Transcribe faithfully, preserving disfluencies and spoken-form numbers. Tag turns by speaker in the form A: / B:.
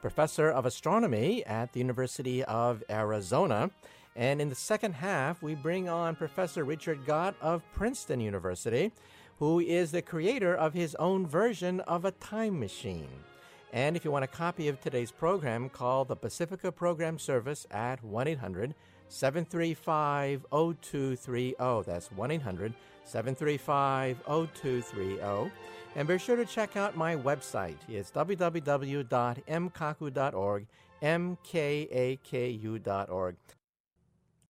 A: professor of astronomy at the University of Arizona. And in the second half, we bring on Professor Richard Gott of Princeton University, who is the creator of his own version of a time machine. And if you want a copy of today's program, call the Pacifica Program Service at one eight hundred seven three five zero two three zero. That's one eight hundred seven three five zero two three zero. And be sure to check out my website. It's w w w dot m kaku dot org, m k a k u dot org.